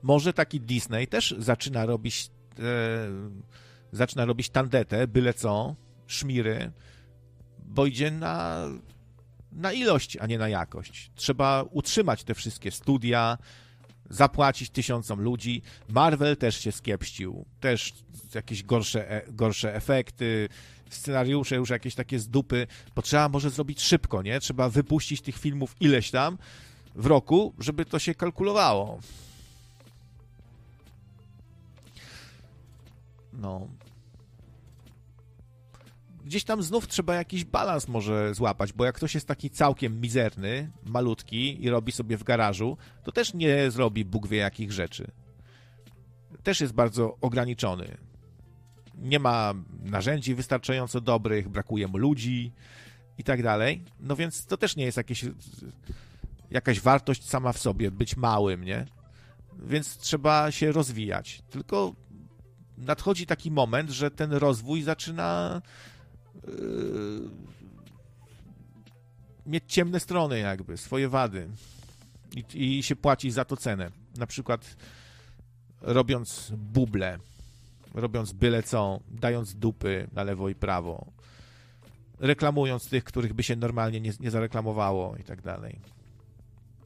Może taki Disney też zaczyna robić tandetę, byle co, szmiry, bo idzie na ilość, a nie na jakość. Trzeba utrzymać te wszystkie studia, zapłacić 1000 ludzi. Marvel też się skiepścił. Też jakieś gorsze efekty, scenariusze już jakieś takie z dupy, bo trzeba może zrobić szybko, nie? Trzeba wypuścić tych filmów ileś tam w roku, żeby to się kalkulowało. No. Gdzieś tam znów trzeba jakiś balans może złapać, bo jak ktoś jest taki całkiem mizerny, malutki i robi sobie w garażu, to też nie zrobi Bóg wie jakich rzeczy. Też jest bardzo ograniczony. Nie ma narzędzi wystarczająco dobrych, brakuje mu ludzi i tak dalej. No więc to też nie jest jakaś wartość sama w sobie, być małym, nie? Więc trzeba się rozwijać. Tylko nadchodzi taki moment, że ten rozwój zaczyna mieć ciemne strony jakby, swoje wady i się płaci za to cenę. Na przykład robiąc buble, robiąc byle co, dając dupy na lewo i prawo, reklamując tych, których by się normalnie nie zareklamowało i tak dalej.